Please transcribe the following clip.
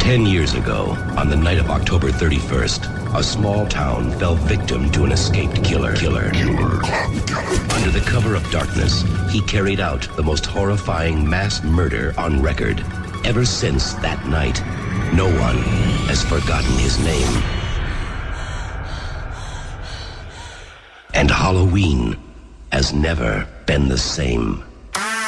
10 years ago, on the night of October 31st, a small town fell victim to an escaped killer. Under the cover of darkness, he carried out the most horrifying mass murder on record. Ever since that night, no one has forgotten his name. And Halloween has never been the same.